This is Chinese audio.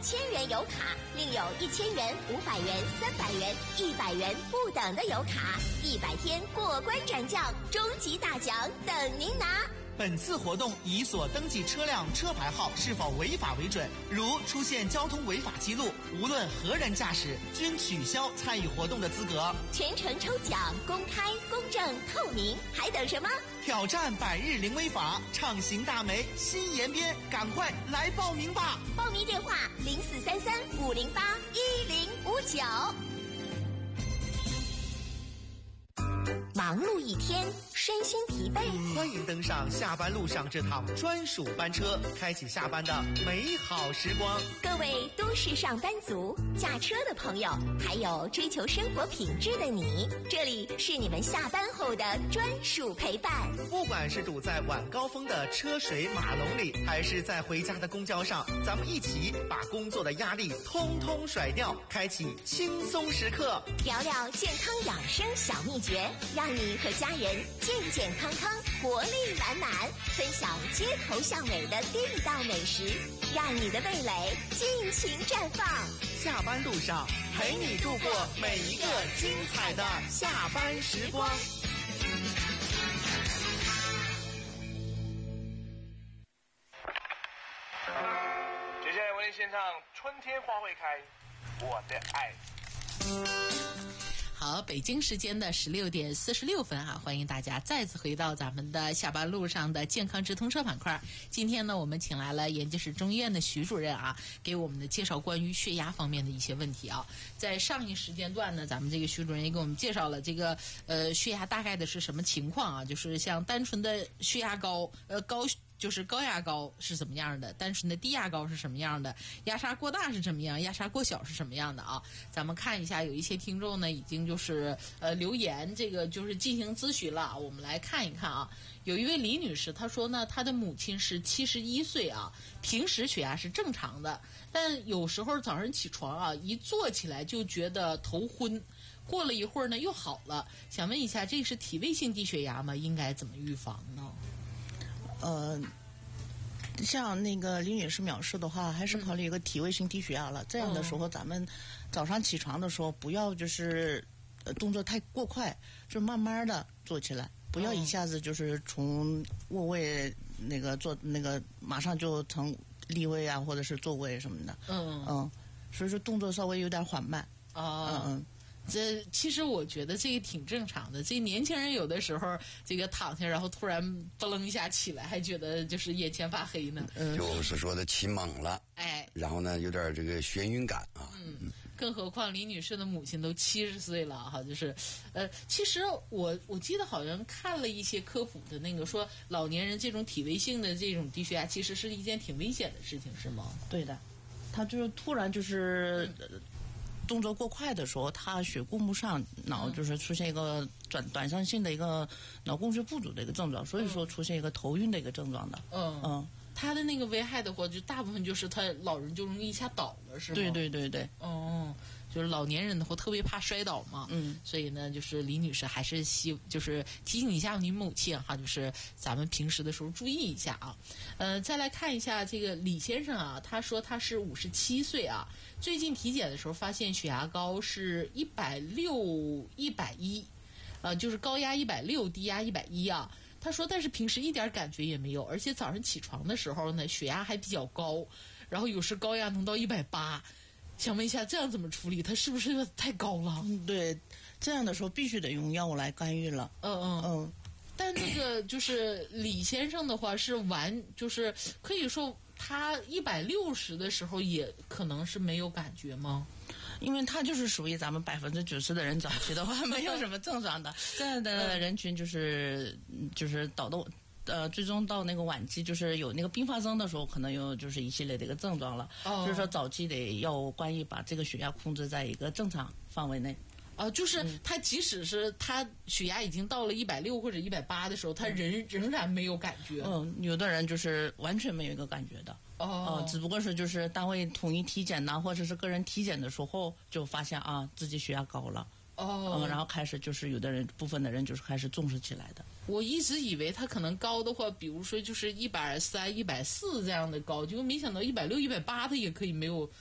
1000元油卡，另有1000元、500元、300元、100元不等的油卡，100天过关斩将，终极大奖等您拿。 本次活动以所登记车辆车牌号是否违法为准，如出现交通违法记录，无论何人驾驶，均取消参与活动的资格。 全程抽奖，公开、公正、透明，还等什么？ 挑战100日零违法，畅行大美新延边，赶快来报名吧！ 报名电话0433-508-1059。忙碌一天，身心疲惫， 欢迎登上下班路上这趟专属班车，开启下班的美好时光。 各位都市上班族、驾车的朋友，还有追求生活品质的你，这里是你们下班后的专属陪伴。 不管是堵在晚高峰的车水马龙里，还是在回家的公交上，咱们一起把工作的压力通通甩掉，开启轻松时刻， 聊聊健康养生小秘诀，让你和家人健健康康，活力满满，分享街头巷尾的地道美食，让你的味蕾尽情绽放。 下班路上陪你度过每一个精彩的下班时光。 接下来为您献唱《春天花会开》，我的爱。 好，北京时间的16点46分啊，欢迎大家再次回到咱们的下班路上的健康直通车板块。今天呢，我们请来了延吉市中医院的徐主任啊，给我们的介绍关于血压方面的一些问题啊。在上一时间段呢，咱们这个徐主任也给我们介绍了这个血压大概的是什么情况啊，就是像单纯的血压高就是高压高是怎么样的，单纯的低压高是什么样的，压沙过大是什么样，压沙过小是什么样的啊？咱们看一下，有一些听众呢已经就是留言，这个就是进行咨询了，我们来看一看啊。有一位李女士，她说呢，她的母亲是71岁啊，平时血压是正常的，但有时候早上起床啊，一坐起来就觉得头昏，过了一会儿呢又好了。想问一下，这是体位性低血压吗？应该怎么预防呢？ 像那个李女士描述的话，还是考虑一个体位性低血压了。这样的时候，咱们早上起床的时候，不要就是动作太过快，就慢慢的做起来，不要一下子就是从卧位那个做那个马上就成立位啊，或者是坐位什么的。所以说动作稍微有点缓慢。 这其实我觉得这个挺正常的。这年轻人有的时候这个躺下，然后突然不楞一下起来，还觉得就是眼前发黑呢。 就是说的起猛了，然后呢有点这个眩晕感啊。 更何况李女士的母亲都70岁了哈，就是其实我记得好像看了一些科普的那个说，老年人这种体位性的这种低血压，其实是一件挺危险的事情，是吗？ 对的，他就是突然就是动作过快的时候，他血供不上，脑就是出现一个短暂性的一个脑供血不足的一个症状，所以说出现一个头晕的一个症状的。 他的那个危害的话，就大部分就是他老人就容易一下倒了，是吗？ 对。 就是老年人的话特别怕摔倒嘛，所以呢，就是李女士还是就是提醒一下您母亲哈，就是咱们平时的时候注意一下啊。再来看一下这个李先生啊，他说他是57岁啊，最近体检的时候发现血压高是160、110，就是高压160，低压110啊。他说但是平时一点感觉也没有，而且早上起床的时候呢，血压还比较高，然后有时高压能到180。想问一下，这样怎么处理？他是不是太高了？ 对，这样的时候必须得用药物来干预了。 但那个就是李先生的话是就是可以说他160的时候也可能是没有感觉吗？ 因为他就是属于咱们90%的人早期的话没有什么症状的，这样的人群就是导动。最终到那个晚期，就是有那个并发症的时候，可能有就是一系列的一个症状了。就是说早期得要关于把这个血压控制在一个正常范围内。 就是他即使是他血压已经到了160或者180的时候，他仍然没有感觉。 有的人就是完全没有一个感觉的。只不过是就是单位统一体检呐，或者是个人体检的时候就发现啊自己血压高了。然后开始就是有的人部分的人就是开始重视起来的。 我一直以为他可能高的话，比如说就是130、140这样的高，结果没想到160、180他也可以没有